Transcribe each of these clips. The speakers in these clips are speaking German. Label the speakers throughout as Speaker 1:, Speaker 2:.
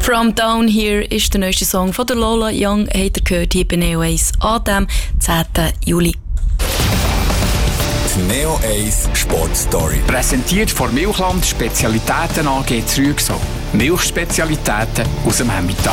Speaker 1: «From Down Here» ist der neueste Song von der Lola Young. Habt ihr gehört hier bei Neo 1 an dem 10. Juli.
Speaker 2: Die Neo 1 Sportstory.
Speaker 3: Präsentiert von Milchland Spezialitäten AG Zrügsau. Milchspezialitäten aus dem Emmental.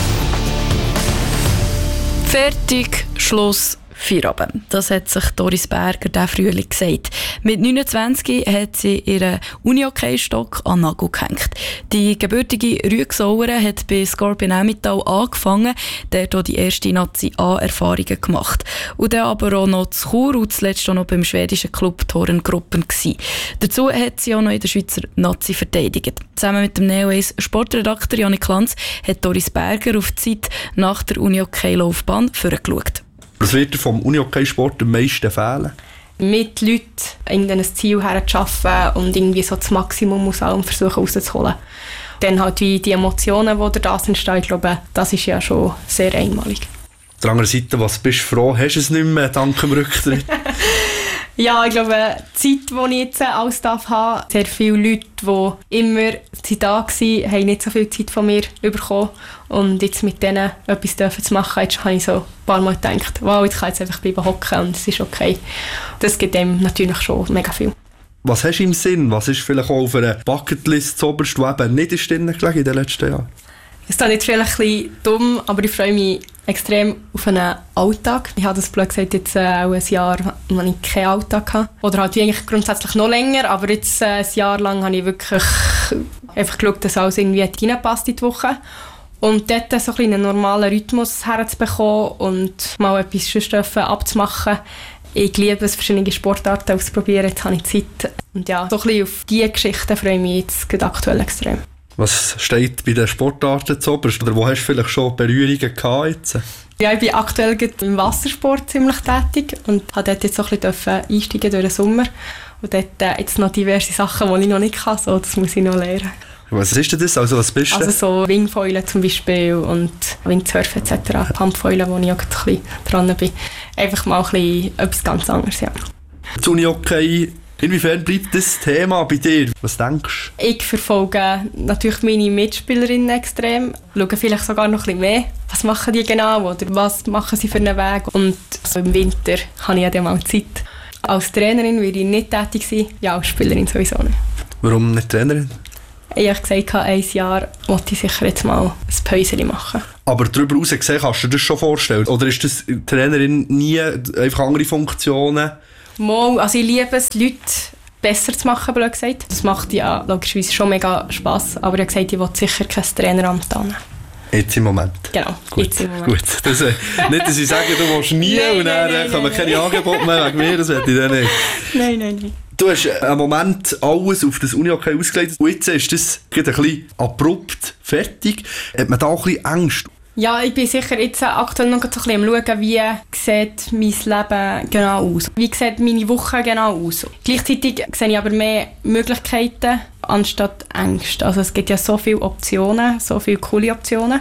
Speaker 1: Fertig, Schluss, Feierabend. Das hat sich Doris Berger diesen Frühling gesagt. Mit 29 hat sie ihren Unihockey-Stock an den Nagel gehängt. Die gebürtige Rüegsauerin hat bei Scorpion Emmental angefangen, dort auch die erste Nazi-A-Erfahrungen gemacht. Und dann aber auch noch zu Chur und zuletzt auch noch beim schwedischen Club Torengruppen gsi. Dazu hat sie auch noch in der Schweizer Nazi verteidigt. Zusammen mit dem Neo 1 Sportredakteur Janik Lanz hat Doris Berger auf die Zeit nach der Unihockey-Laufbahn vorgeschaut.
Speaker 4: Was wird dir vom Unihockey-Sport am meisten fehlen?
Speaker 5: Mit Leuten ein Ziel herzuschaffen und irgendwie so das Maximum aus allem versuchen rauszuholen. Dann halt wie die Emotionen, die dadurch entstehen, ich glaube, das ist ja schon sehr einmalig.
Speaker 4: Auf der anderen Seite, was bist du froh? Hast du es nicht mehr dank dem Rücktritt?
Speaker 5: Ja, ich glaube, die Zeit, die ich jetzt alles habe, sehr viele Leute, die immer da waren, haben nicht so viel Zeit von mir bekommen. Und jetzt mit denen etwas zu machen, jetzt habe ich so ein paar Mal gedacht, wow, jetzt kann ich einfach bleiben hocken und es ist okay. Das gibt dem natürlich schon mega viel.
Speaker 4: Was hast du im Sinn? Was ist vielleicht auch auf einer Bucketlist zuoberst, die eben nicht drin gelegen in den letzten Jahren?
Speaker 5: Es ist jetzt vielleicht ein bisschen dumm, aber ich freue mich extrem auf einen Alltag. Ich habe das blöd gesagt, jetzt auch ein Jahr, wo ich keinen Alltag hatte. Oder halt eigentlich grundsätzlich noch länger, aber jetzt ein Jahr lang habe ich wirklich einfach geschaut, dass alles irgendwie reinpasst in die Woche. Und dort so ein einen normalen Rhythmus herzubekommen und mal etwas sonst abzumachen. Ich liebe es, verschiedene Sportarten auszuprobieren, jetzt habe ich Zeit. Und ja, so ein bisschen auf diese Geschichten freue ich mich jetzt aktuell extrem.
Speaker 4: Was steht bei den Sportarten zuoberst? Oder wo hast du vielleicht schon Berührungen gehabt jetzt?
Speaker 5: Ja, ich bin aktuell im Wassersport ziemlich tätig und habe dort jetzt so ein bisschen einsteigen durch den Sommer. Und dort jetzt noch diverse Sachen, die ich noch nicht kann, so, das muss ich noch lernen.
Speaker 4: Was ist denn das? Also was bist du?
Speaker 5: Also so Wingfoilen zum Beispiel und Windsurfen etc. Pumpfoilen, wo ich auch ein bisschen dran bin. Einfach mal ein bisschen etwas ganz anderes, ja.
Speaker 4: Das Unihockey, inwiefern bleibt das Thema bei dir? Was denkst du?
Speaker 5: Ich verfolge natürlich meine Mitspielerinnen extrem. Schaue vielleicht sogar noch ein bisschen mehr. Was machen die genau oder was machen sie für einen Weg? Und also im Winter habe ich ja dann mal Zeit. Als Trainerin würde ich nicht tätig sein. Ja, als Spielerin sowieso nicht.
Speaker 4: Warum nicht Trainerin?
Speaker 5: Ich habe gesagt, ein Jahr wollte ich sicher jetzt mal ein Päuschen machen.
Speaker 4: Aber darüber hinaus gesehen, kannst du dir das schon vorstellen? Oder ist das Trainerin nie einfach andere Funktionen?
Speaker 5: Mal, also ich liebe es, Leute besser zu machen, blöd gesagt. Das macht ja logischerweise schon mega Spass. Aber ich habe gesagt, ich will sicher kein Traineramt annehmen.
Speaker 4: Jetzt im Moment?
Speaker 5: Genau,
Speaker 4: gut, jetzt im Moment. Gut. Das, nicht, dass ich sage, du willst nie nein, und dann kommen keine Angebote mehr wegen mir, das möchte ich dann nicht.
Speaker 5: Nein.
Speaker 4: Du hast im Moment alles auf das Unihockey ausgelegt und jetzt ist das ein bisschen abrupt fertig. Hat man da auch ein bisschen Angst?
Speaker 5: Ja, ich bin sicher jetzt aktuell noch so ein bisschen am schauen, wie sieht mein Leben genau aus. Wie sieht meine Woche genau aus. Gleichzeitig sehe ich aber mehr Möglichkeiten anstatt Ängste. Also es gibt ja so viele Optionen, so viele coole Optionen.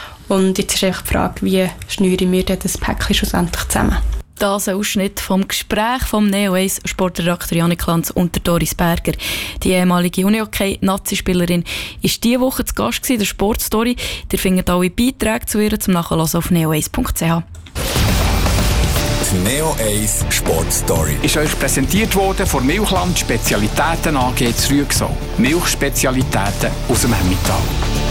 Speaker 5: Und jetzt ist einfach die Frage, wie schnüre ich mir das Päckchen schlussendlich zusammen.
Speaker 1: Das ein Ausschnitt vom Gespräch vom Neo 1 Sportredakteur Janik Lanz und der Doris Berger. Die ehemalige Unihockey-Nazi-Spielerin war diese Woche zu Gast in der Sportstory. Ihr findet alle Beiträge zu ihr zum Nachhören auf neo1.ch.
Speaker 2: Die Neo 1 Sportstory
Speaker 3: ist euch präsentiert worden von Milchland Spezialitäten AG Zrügsau. Milchspezialitäten aus dem Emmental.